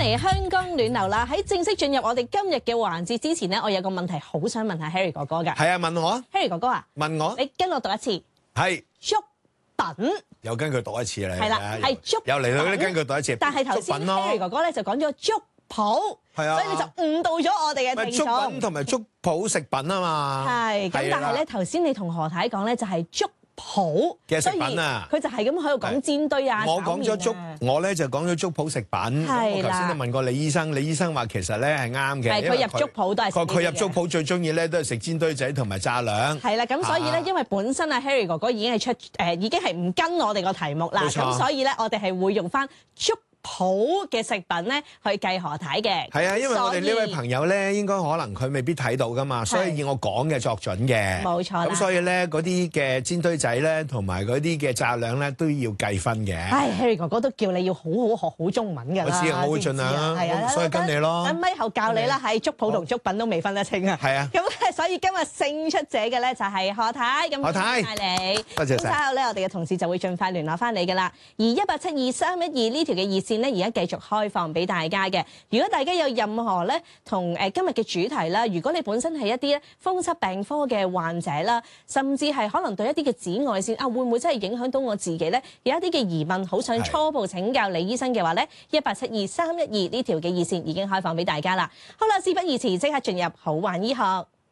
嚟香港暖流啦！喺正式進入我哋今日嘅環節之前咧，我有個問題好想問下 Harry 哥哥㗎。 係啊，問我。 Harry 哥哥啊， 問我。 你跟我讀一次。 係。 粥品。 又跟佢讀一次啦。 係啦，係粥。 又嚟到咧，跟佢讀一次。 但係頭先 Harry 哥哥咧就講咗粥鋪，係啊，所以你就誤導咗我哋嘅聽眾。 粥品同埋粥鋪食品啊嘛。 係。咁但係咧，頭先你同何太講咧就係粥鋪嘅食品啊， 佢就係咁喺度講煎堆啊， 我講咗粥，我咧就講咗粥鋪食品。係啦。我頭先都問過李醫生，李醫生話其實咧係啱嘅。 係佢入粥鋪都係。佢入粥鋪最中意咧都係食煎堆仔同埋炸兩。係啦，咁所以咧，因為本身啊 Harry 哥哥已經係已經係唔跟我哋個題目啦，咁所以咧我哋係會用翻粥鋪嘅食品咧去計何太嘅。係啊， 因為我哋呢位朋友咧，應該可能佢未必睇到噶嘛，所以以我講嘅作準嘅。冇錯。咁所以咧，嗰啲嘅煎堆仔咧，同埋嗰啲嘅炸兩咧，都要計分嘅。 Harry 哥哥都叫你要好好學好中文㗎啦。 我知啊，我會盡量啦。係啊，所以跟你咯。 等咪後教你啦，喺粥鋪同粥品都未分得清啊。係啊。咁咧，所以今日勝出者嘅咧就係何太。咁何太，多謝你。多謝曬。咁稍後咧，我哋嘅同事就會盡快聯絡翻你㗎啦。而1872312呢條嘅熱線咧，而家繼續開放俾大家嘅。如果大家有任何咧同今日嘅主題啦，如果你本身係一啲咧風濕病科嘅患者啦，甚至係可能對一啲嘅紫外線啊，會唔會真係影響到我自己咧？有一啲嘅疑問，好想初步請教李醫生嘅話咧，1872312呢條嘅熱線已經開放俾大家啦。好啦，事不宜遲，即刻進入好玩醫學。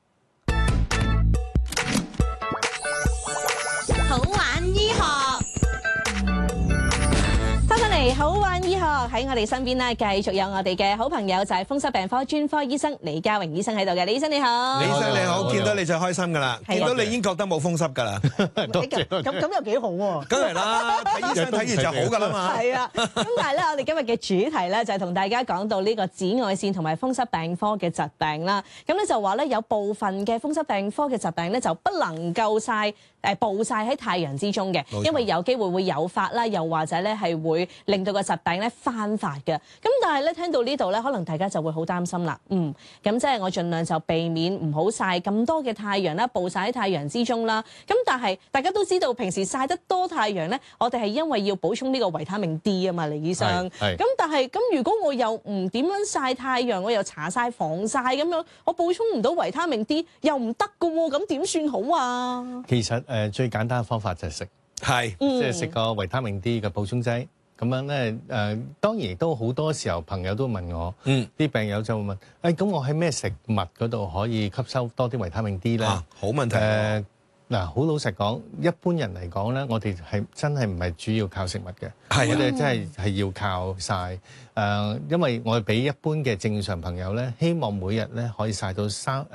好玩醫學。好玩醫學喺我哋身邊咧，繼續有我哋嘅好朋友就係風濕病科專科醫生李家榮醫生喺度嘅。李醫生你好， 李醫生你好，見到你就開心噶啦，見到你已經覺得冇風濕噶啦， 咁又幾好喎。 梗係啦，睇醫生睇完就好噶啦嘛。係啊， 咁但係咧，我哋今日嘅主題咧就係同大家講到呢個紫外線同埋風濕病科嘅疾病啦。咁咧就話咧有部分嘅風濕病科嘅疾病咧就不能夠暴曬喺太陽之中嘅，因為有機會會誘發啦，又或者咧係會令到個疾病咧翻發嘅。咁但係咧聽到呢度咧，可能大家就會好擔心啦。咁即係我盡量就避免唔好曬咁多嘅太陽啦，暴曬喺太陽之中啦。咁但係大家都知道，平時曬得多太陽咧，我哋係因為要補充呢個維他命 D 啊嘛，李醫生。咁但係咁如果我又唔點樣曬太陽，我又搽曬防曬咁樣，我補充唔到維他命 D 又唔得㗎喎，咁點算好啊？ 其實最簡單嘅方法就係食，即係食個維他命 D 嘅補充劑。咁樣咧當然都好多時候朋友都問我，啲病友就會問，咁我喺咩食物嗰度可以吸收多啲維他命 D 咧？ 好問題。 好老實講，一般人嚟講咧，我哋係真係唔係主要靠食物嘅，我哋真係要靠曬。因為我哋俾一般嘅正常朋友咧，希望每日咧可以曬到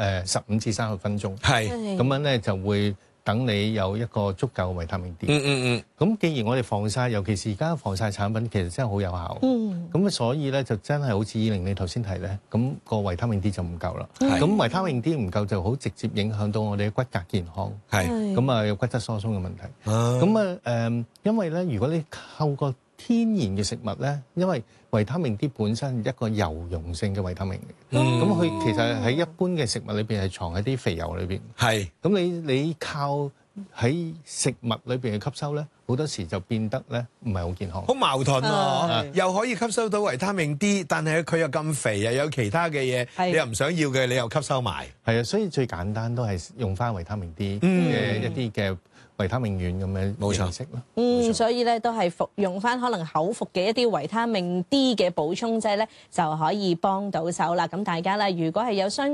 15至30分鐘。咁樣咧就會等你有一個足夠嘅維他命 D。咁既然我哋防曬，尤其是而家防曬產品其實真係好有效。咁所以咧就真係好似依玲你頭先提咧，咁個維他命 D 就唔夠啦。咁維他命 D 唔夠就好直接影響到我哋嘅骨骼健康。咁啊有骨質疏鬆嘅問題。咁因為咧如果你透過天然嘅食物咧，因為維他命 D 本身係一個油溶性嘅維他命嚟嘅，咁佢其實喺一般嘅食物裏邊係藏喺啲肥油裏邊。咁你靠喺食物裏邊嘅吸收咧，好多時就變得咧唔係好健康。 好矛盾喎，又可以吸收到維他命 D， 但係佢又咁肥，又有其他嘅嘢，你又唔想要嘅，你又吸收埋。係啊， 所以最簡單都係用翻維他命 D 嘅一啲嘅維他命丸咁嘅形式咯。 所以咧都係服用翻可能口服嘅一啲維他命 D 嘅補充劑咧，就可以幫到手啦。咁大家咧，如果係有相